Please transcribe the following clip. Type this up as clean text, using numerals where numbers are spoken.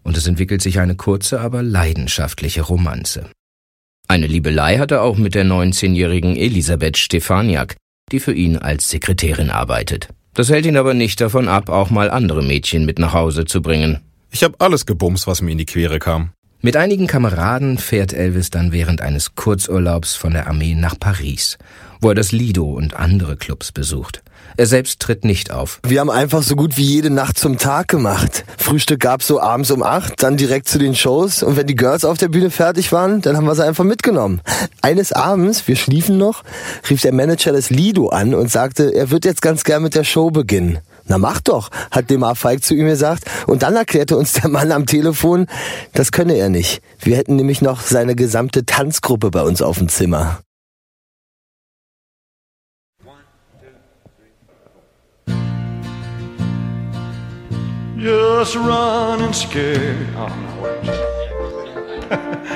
und es entwickelt sich eine kurze, aber leidenschaftliche Romanze. Eine Liebelei hat er auch mit der 19-jährigen Elisabeth Stefaniak, die für ihn als Sekretärin arbeitet. Das hält ihn aber nicht davon ab, auch mal andere Mädchen mit nach Hause zu bringen. Ich habe alles gebumst, was mir in die Quere kam. Mit einigen Kameraden fährt Elvis dann während eines Kurzurlaubs von der Armee nach Paris, wo er das Lido und andere Clubs besucht. Er selbst tritt nicht auf. Wir haben einfach so gut wie jede Nacht zum Tag gemacht. Frühstück gab's so abends um 8, dann direkt zu den Shows. Und wenn die Girls auf der Bühne fertig waren, dann haben wir sie einfach mitgenommen. Eines Abends, wir schliefen noch, rief der Manager das Lido an und sagte, er wird jetzt ganz gern mit der Show beginnen. Na mach doch, hat Demar Feig zu ihm gesagt. Und dann erklärte uns der Mann am Telefon, das könne er nicht. Wir hätten nämlich noch seine gesamte Tanzgruppe bei uns auf dem Zimmer. Just running scared. Oh, no.